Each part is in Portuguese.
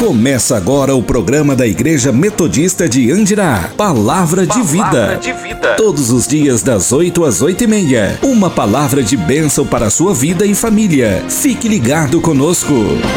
Começa agora o programa da Igreja Metodista de Andirá, Palavra de Vida. Todos os dias das 8 às 8h30. Uma palavra de bênção para a sua vida e família. Fique ligado conosco.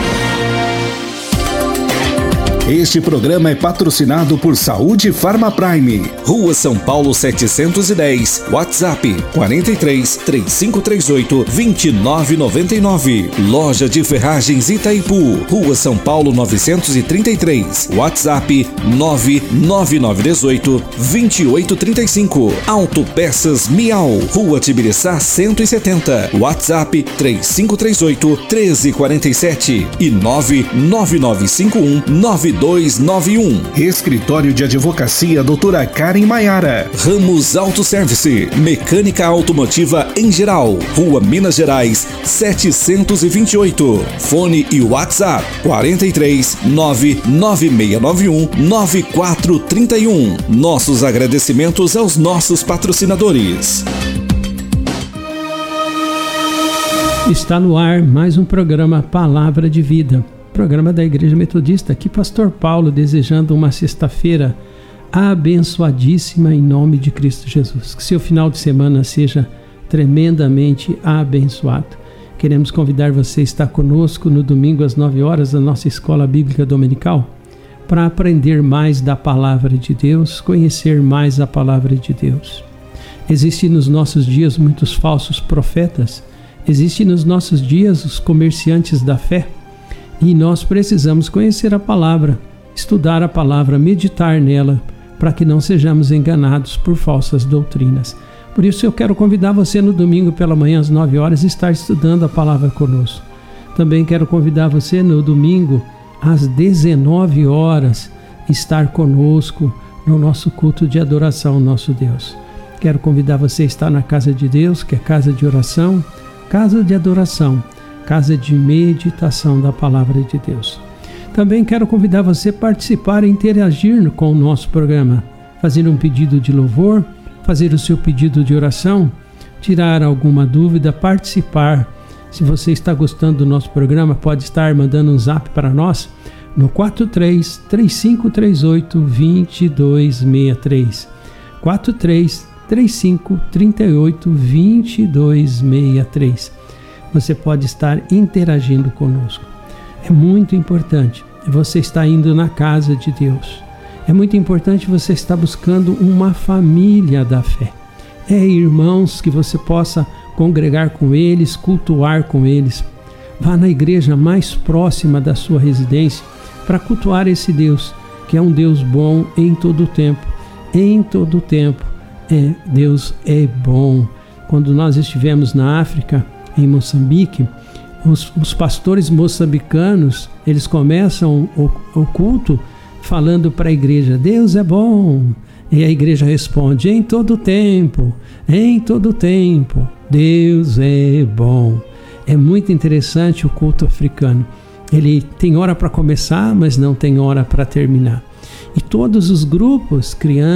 Este programa é patrocinado por Saúde Farma Prime, Rua São Paulo 710, WhatsApp 43 3538 2999. Loja de Ferragens Itaipu, Rua São Paulo 933, WhatsApp 99918 2835. Autopeças Miau, Rua Tibiriçá 170, WhatsApp 3538 1347 e 99951 9291. Escritório de Advocacia Doutora Karen Maiara. Ramos Autoservice, mecânica automotiva em geral. Rua Minas Gerais 728. Fone e WhatsApp 43 99691 9431. Nossos agradecimentos aos nossos patrocinadores. Está no ar mais um programa Palavra de Vida. Programa da Igreja Metodista, aqui Pastor Paulo, desejando uma sexta-feira abençoadíssima em nome de Cristo Jesus. Que seu final de semana seja tremendamente abençoado. Queremos convidar você a estar conosco no domingo às 9 horas da nossa Escola Bíblica Dominical para aprender mais da Palavra de Deus, conhecer mais a Palavra de Deus. Existem nos nossos dias muitos falsos profetas, existem nos nossos dias os comerciantes da fé. E nós precisamos conhecer a palavra, estudar a palavra, meditar nela, para que não sejamos enganados por falsas doutrinas. Por isso eu quero convidar você no domingo pela manhã às 9 horas a estar estudando a palavra conosco. Também quero convidar você no domingo às 19 horas estar conosco no nosso culto de adoração ao nosso Deus. Quero convidar você a estar na casa de Deus, que é casa de oração, casa de adoração, casa de meditação da Palavra de Deus. Também quero convidar você a participar e interagir com o nosso programa, fazer um pedido de louvor, fazer o seu pedido de oração, tirar alguma dúvida, participar. Se você está gostando do nosso programa, pode estar mandando um zap para nós no 43 3538 2263. 43 3538 2263. Você pode estar interagindo conosco. É muito importante você estar indo na casa de Deus. É muito importante você estar buscando uma família da fé. Irmãos que você possa congregar com eles, cultuar com eles. Vá na igreja mais próxima da sua residência para cultuar esse Deus, que é um Deus bom em todo o tempo. Em todo o tempo, Deus é bom. Quando nós estivemos na África, em Moçambique, os pastores moçambicanos, eles começam o culto falando para a igreja: Deus é bom. E a igreja responde: em todo tempo, Deus é bom. É muito interessante o culto africano. Ele tem hora para começar, mas não tem hora para terminar. E todos os grupos, crianças,